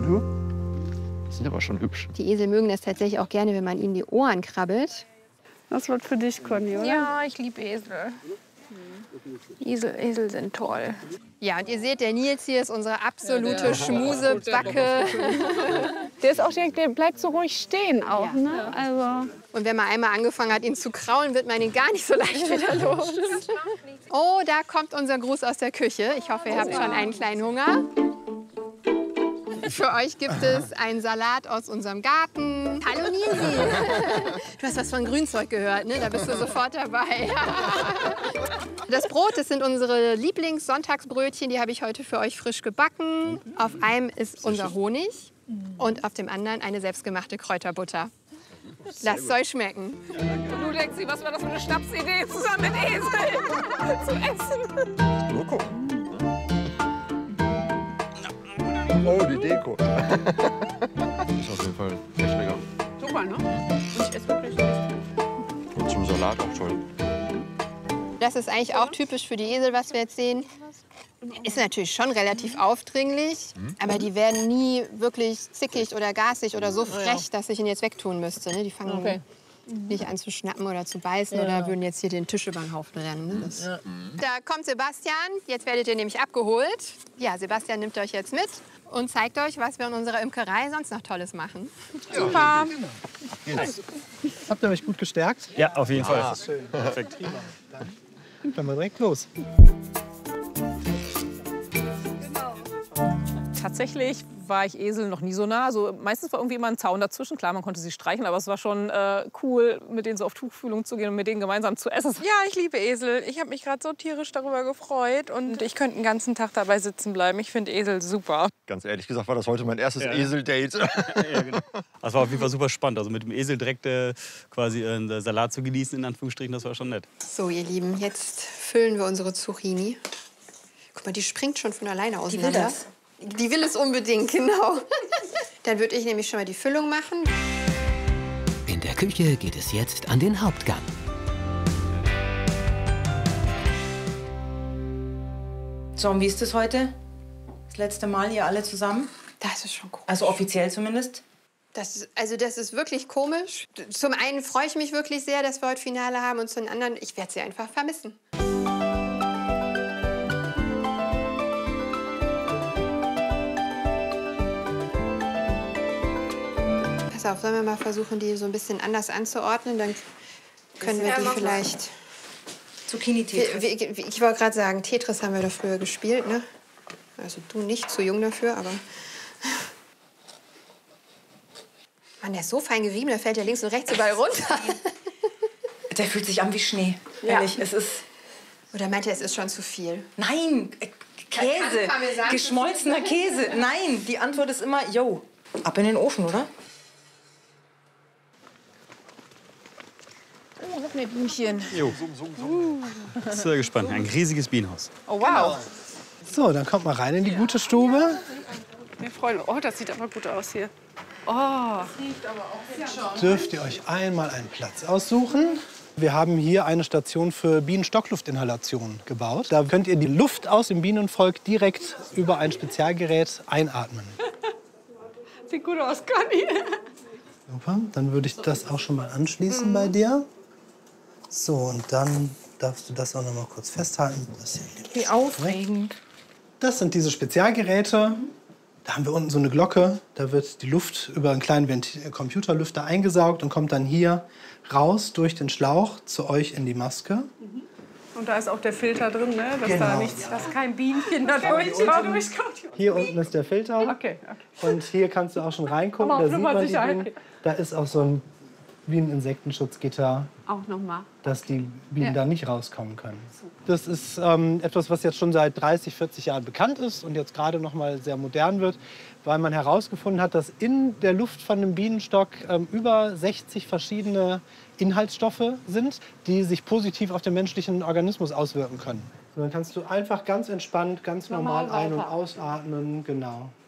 du? Die sind aber schon hübsch. Die Esel mögen das tatsächlich auch gerne, wenn man ihnen die Ohren krabbelt. Das wird für dich, Conny, oder? Ja, ich liebe Esel. Esel sind toll. Ja, und ihr seht, der Nils hier ist unsere absolute Schmusebacke. Der ist auch direkt, der bleibt so ruhig stehen auch, ne? Also. Und wenn man einmal angefangen hat, ihn zu kraulen, wird man ihn gar nicht so leicht wieder los. Oh, da kommt unser Gruß aus der Küche. Ich hoffe, ihr habt schon einen kleinen Hunger. Für euch gibt es einen Salat aus unserem Garten. Hallo Nilsi. Du hast was von Grünzeug gehört, ne? Da bist du sofort dabei. Das Brot, das sind unsere Lieblings-Sonntagsbrötchen. Die habe ich heute für euch frisch gebacken. Auf einem ist unser Honig und auf dem anderen eine selbstgemachte Kräuterbutter. Lasst es euch schmecken. Du, Lexi, was war das für eine Schnapsidee, zusammen mit Esel zu essen? Loco. Oh, die Deko. Das ist auf jeden Fall echt lecker. Super, ne? Ich esse wirklich nicht. Und zum Salat auch toll. Das ist eigentlich auch typisch für die Esel, was wir jetzt sehen. Ist natürlich schon relativ aufdringlich, aber die werden nie wirklich zickig oder garsig oder so frech, dass ich ihn jetzt wegtun müsste. Ne? Die fangen nicht an zu schnappen oder zu beißen oder würden jetzt hier den Tisch über den Haufen rennen. Ne? Da kommt Sebastian, jetzt werdet ihr nämlich abgeholt. Ja, Sebastian nimmt euch jetzt mit und zeigt euch, was wir in unserer Imkerei sonst noch Tolles machen. Super. Habt ihr euch gut gestärkt? Ja, auf jeden Fall. Das ist schön. Perfekt. Dann können wir direkt los. Tatsächlich war ich Esel noch nie so nah. Also meistens war irgendwie immer ein Zaun dazwischen. Klar, man konnte sie streicheln, aber es war schon cool, mit denen so auf Tuchfühlung zu gehen und mit denen gemeinsam zu essen. Ja, ich liebe Esel. Ich habe mich gerade so tierisch darüber gefreut und ich könnte den ganzen Tag dabei sitzen bleiben. Ich finde Esel super. Ganz ehrlich gesagt war das heute mein erstes Esel-Date. Ja, genau. Das war auf jeden Fall super spannend. Also mit dem Esel direkt quasi einen Salat zu genießen, in Anführungsstrichen, das war schon nett. So, ihr Lieben, jetzt füllen wir unsere Zucchini. Guck mal, die springt schon von alleine auseinander. Die will es unbedingt, genau. Dann würde ich nämlich schon mal die Füllung machen. In der Küche geht es jetzt an den Hauptgang. So, und wie ist das heute? Das letzte Mal ihr alle zusammen? Das ist schon komisch. Also offiziell zumindest? Das ist wirklich komisch. Zum einen freue ich mich wirklich sehr, dass wir heute Finale haben und zum anderen, ich werde sie einfach vermissen. Pass auf, sollen wir mal versuchen, die so ein bisschen anders anzuordnen? Dann können wir die vielleicht... Zucchini-Tetris. Ich wollte gerade sagen, Tetris haben wir doch früher gespielt, ne? Also du nicht, zu jung dafür, aber... Mann, der ist so fein gerieben, der fällt ja links und rechts überall runter. Der fühlt sich an wie Schnee. Ja. Ehrlich, es ist... Oder meint er, es ist schon zu viel? Nein, Käse, geschmolzener Käse. Nein, die Antwort ist immer, yo, ab in den Ofen, oder? Oh, noch mehr Bienchen. Jo. Sehr gespannt. Ein riesiges Bienenhaus. Oh, wow. So, dann kommt mal rein in die gute Stube. Wir freuen uns. Oh, das sieht aber gut aus hier. Oh. Dürft ihr euch einmal einen Platz aussuchen. Wir haben hier eine Station für Bienenstockluftinhalation gebaut. Da könnt ihr die Luft aus dem Bienenvolk direkt über ein Spezialgerät einatmen. Sieht gut aus, Conny. Super, dann würde ich das auch schon mal anschließen bei dir. So, und dann darfst du das auch noch mal kurz festhalten. Das hier Wie aufregend. Das sind diese Spezialgeräte. Da haben wir unten so eine Glocke. Da wird die Luft über einen kleinen Computerlüfter eingesaugt und kommt dann hier raus durch den Schlauch zu euch in die Maske. Und da ist auch der Filter drin, ne? Dass Genau. da nichts, dass kein Bienchen da durchkommt. Hier unten ist der Filter. Okay. Und hier kannst du auch schon reingucken. Aber Da auf sieht Nummer man die sicher. Bienen. Da ist auch so ein Bieneninsektenschutzgitter, Auch nochmal. dass die Bienen da nicht rauskommen können. Das ist etwas, was jetzt schon seit 30, 40 Jahren bekannt ist und jetzt gerade noch mal sehr modern wird, weil man herausgefunden hat, dass in der Luft von einem Bienenstock über 60 verschiedene Inhaltsstoffe sind, die sich positiv auf den menschlichen Organismus auswirken können. So, dann kannst du einfach ganz entspannt, ganz normal ein- und ausatmen. Genau.